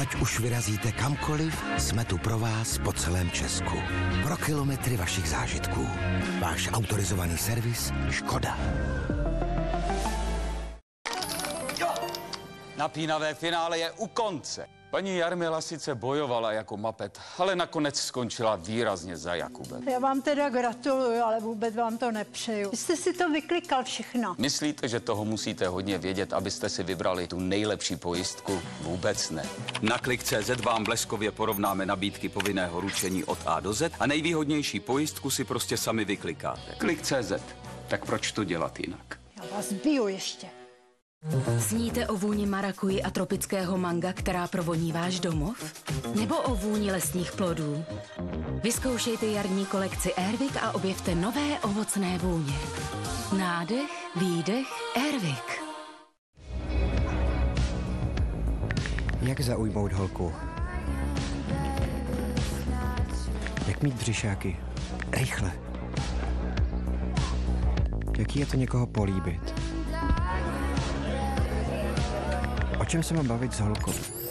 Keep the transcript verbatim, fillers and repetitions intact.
Ať už vyrazíte kamkoliv, jsme tu pro vás po celém Česku. Pro kilometry vašich zážitků. Váš autorizovaný servis Škoda. Napínavé finále je u konce. Paní Jarmila sice bojovala jako mapet, ale nakonec skončila výrazně za Jakubem. Já vám teda gratuluju, ale vůbec vám to nepřeju. Vy jste si to vyklikal všechno. Myslíte, že toho musíte hodně vědět, abyste si vybrali tu nejlepší pojistku? Vůbec ne. Na klik tečka cé zet vám bleskově porovnáme nabídky povinného ručení od A do Z a nejvýhodnější pojistku si prostě sami vyklikáte. Klik tečka cé zet. Tak proč to dělat jinak? Já vás biju ještě. Sníte o vůni marakuji a tropického manga, která provoní váš domov? Nebo o vůni lesních plodů? Vyzkoušejte jarní kolekci Airwick a objevte nové ovocné vůně. Nádech, výdech, Airwick. Jak zaujmout holku? Jak mít břišáky? Rychle. Jaký je to někoho políbit? O čem se mám bavit s holkou?